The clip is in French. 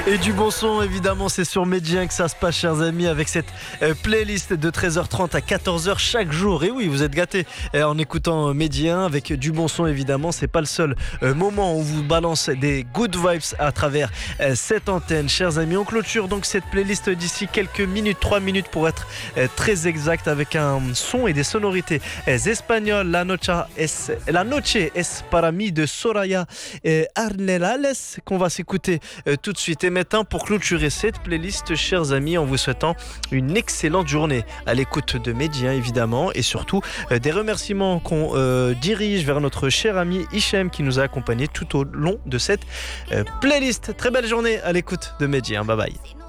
Et du bon son, évidemment, c'est sur Médien que ça se passe, chers amis, avec cette playlist de 13h30 à 14h chaque jour. Et oui, vous êtes gâtés en écoutant Médien avec du bon son, évidemment. C'est pas le seul moment où on vous balance des good vibes à travers cette antenne, chers amis. On clôture donc cette playlist d'ici quelques minutes, 3 minutes pour être très exact, avec un son et des sonorités espagnoles. La noche es para mí de Soraya Arnelales qu'on va s'écouter tout de suite. Et maintenant, pour clôturer cette playlist, chers amis, en vous souhaitant une excellente journée à l'écoute de Médien, évidemment, et surtout des remerciements qu'on dirige vers notre cher ami Hichem qui nous a accompagnés tout au long de cette playlist. Très belle journée à l'écoute de Médien. Bye bye.